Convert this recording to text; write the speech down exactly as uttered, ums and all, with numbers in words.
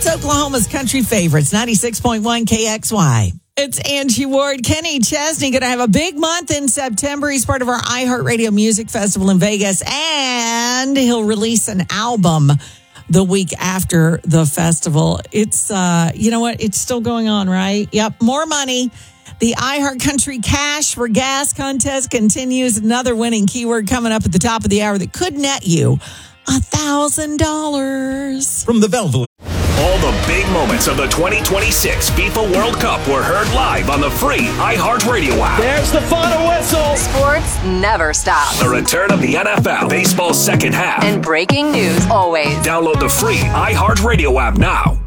It's Oklahoma's country favorites, ninety-six point one K X Y. It's Angie Ward. Kenny Chesney going to have a big month in September. He's part of our iHeartRadio Music Festival in Vegas, and he'll release an album the week after the festival. It's, uh, you know what? It's still going on, right? Yep. More money. The iHeart Country Cash for Gas contest continues. Another winning keyword coming up at the top of the hour that could net you a thousand dollars. From the Belleville. All the big moments of the twenty twenty-six FIFA World Cup were heard live on the free iHeartRadio app. There's the final whistle. Sports never stops. The return of the N F L, baseball's second half. And breaking news always. Download the free iHeartRadio app now.